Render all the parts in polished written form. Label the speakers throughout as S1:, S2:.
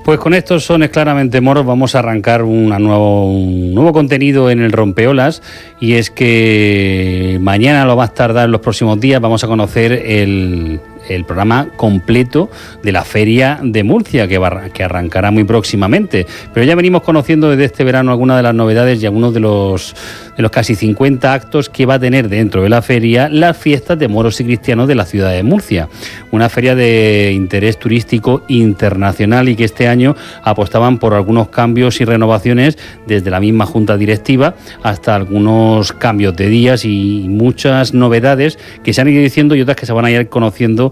S1: Pues con estos sones claramente moros vamos a arrancar un nuevo contenido en el Rompeolas, y es que mañana, lo más tardar en los próximos días, vamos a conocer el programa completo de la Feria de Murcia, que arrancará muy próximamente. Pero ya venimos conociendo desde este verano algunas de las novedades y algunos de los casi 50 actos que va a tener dentro de la feria las fiestas de moros y cristianos de la ciudad de Murcia. Una feria de interés turístico internacional y que este año apostaban por algunos cambios y renovaciones desde la misma junta directiva hasta algunos cambios de días y muchas novedades que se han ido diciendo y otras que se van a ir conociendo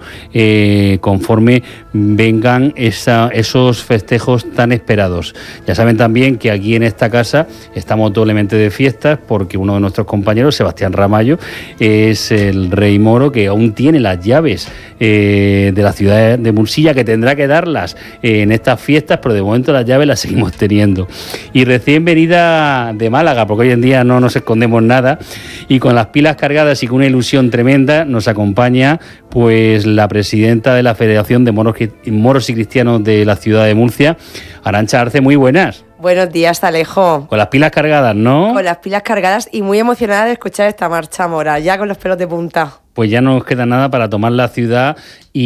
S1: conforme vengan esos festejos tan esperados. Ya saben también que aquí en esta casa estamos doblemente de fiestas porque uno de nuestros compañeros, Sebastián Ramallo, es el rey moro que aún tiene las llaves de la ciudad de Murcia, que tendrá que darlas en estas fiestas, pero de momento las llaves las seguimos teniendo. Y recién venida de Málaga, porque hoy en día no nos escondemos nada, y con las pilas cargadas y con una ilusión tremenda, nos acompaña pues la presidenta de la Federación de Moros y Cristianos de la ciudad de Murcia, Arantxa Arce. Muy buenas.
S2: Buenos días, Alejo.
S1: Con las pilas cargadas, ¿no?
S2: Con las pilas cargadas y muy emocionada de escuchar esta marcha mora, ya con los pelos de punta.
S1: Pues ya no nos queda nada para tomar la ciudad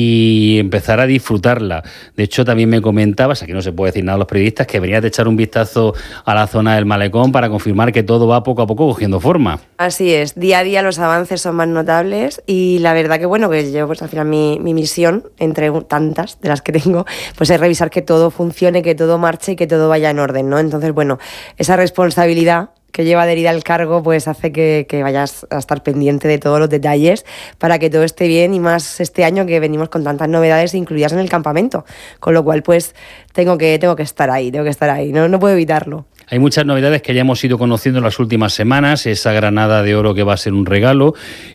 S1: y empezar a disfrutarla. De hecho, también me comentabas, aquí no se puede decir nada a los periodistas, que venías de echar un vistazo a la zona del Malecón para confirmar que todo va poco a poco cogiendo forma.
S2: Así es, día a día los avances son más notables y la verdad que bueno, que yo pues al final mi misión, entre tantas de las que tengo, pues es revisar que todo funcione, que todo marche y que todo vaya en orden, ¿no? Entonces, bueno, esa responsabilidad que lleva adherida al cargo, pues hace que vayas a estar pendiente de todos los detalles para que todo esté bien, y más este año que venimos con tantas novedades incluidas en el campamento, con lo cual pues tengo que estar ahí, no puedo evitarlo.
S1: Hay muchas novedades que ya hemos ido conociendo en las últimas semanas: esa granada de oro que va a ser un regalo,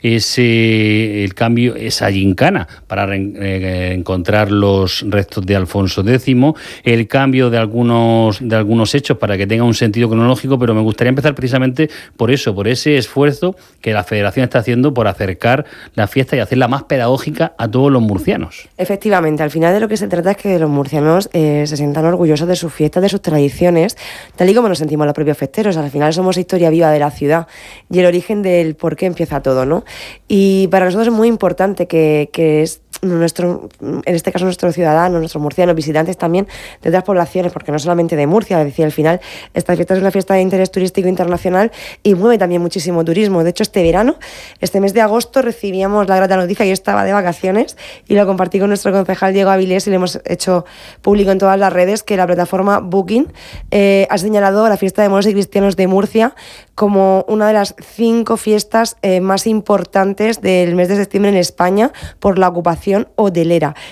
S1: el cambio, esa gincana para encontrar los restos de Alfonso X, el cambio de algunos hechos para que tenga un sentido cronológico, pero me gustaría empezar precisamente por eso, por ese esfuerzo que la Federación está haciendo por acercar la fiesta y hacerla más pedagógica a todos los murcianos.
S2: Efectivamente, al final de lo que se trata es que los murcianos se sientan orgullosos de sus fiestas, de sus tradiciones, tal y como nos sentimos los propios festeros. Al final somos historia viva de la ciudad y el origen del por qué empieza todo, ¿no? Y para nosotros es muy importante que es en este caso nuestros ciudadanos, nuestros murcianos, visitantes también de otras poblaciones, porque no solamente de Murcia, es decir, al final esta fiesta es una fiesta de interés turístico internacional y mueve también muchísimo turismo. De hecho, este verano, este mes de agosto, recibíamos la grata noticia, yo estaba de vacaciones y lo compartí con nuestro concejal Diego Avilés y lo hemos hecho público en todas las redes, que la plataforma Booking ha señalado a la fiesta de moros y cristianos de Murcia como una de las 5 fiestas más importantes del mes de septiembre en España por la ocupación hotelera.